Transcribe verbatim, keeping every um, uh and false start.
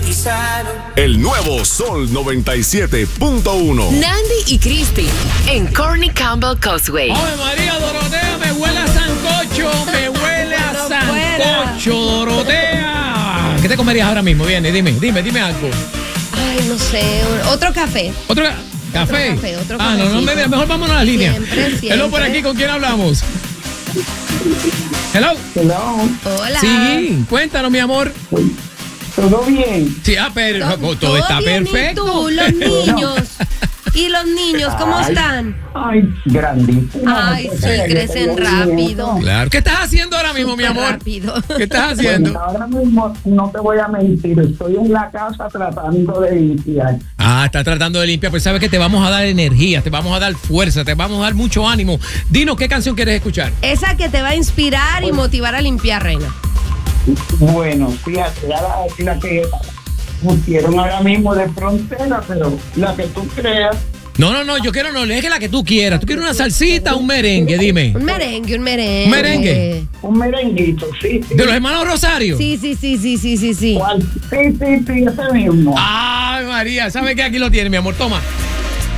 El nuevo Sol noventa y siete punto uno. Nandy y Cristi en Corny Campbell Causeway. ¡Ay, María Dorotea! ¡Me huele a sancocho! ¡Me huele a No sancocho, Dorotea! ¿Qué te comerías ahora mismo? Viene, dime, dime, dime algo. Ay, no sé. Otro café. ¿Otro ca- café? Otro café, otro Ah, no, no, cafecito. mejor vámonos a la línea. Siempre, siempre. Hello por aquí, ¿con quién hablamos? Hello. Hello, Hola. Sí, cuéntanos, mi amor. ¿todo bien? Sí, ah, pero todo, Todo está bien, perfecto. ¿y tú, los niños? ¿Y los niños cómo Ay. están? Ay, grandísimo. Ay, No sí, sé, yo crecen tengo rápido. nietos. Claro. ¿Qué estás haciendo ahora mismo, mi Súper amor? rápido. ¿Qué estás Bueno, haciendo? ahora mismo no te voy a mentir, estoy en la casa tratando de limpiar. Ah, está tratando de limpiar, pues sabes que te vamos a dar energía, te vamos a dar fuerza, te vamos a dar mucho ánimo. Dinos qué canción quieres escuchar. Esa que te va a inspirar y motivar a limpiar, reina. Bueno, fíjate, ya la, la que pusieron ahora mismo de frontera, pero la que tú creas. No, no, no, yo quiero no, es que la que tú quieras. ¿Tú quieres una salsita o un merengue? Dime. Un merengue, un merengue. ¿Un merengue? Un merenguito, sí, sí. ¿De los hermanos Rosario? Sí, sí, sí, sí, sí, sí, sí. ¿Cuál? Sí, sí, sí, ese mismo. Ay, María, ¿sabes qué? Aquí lo tiene, mi amor, toma.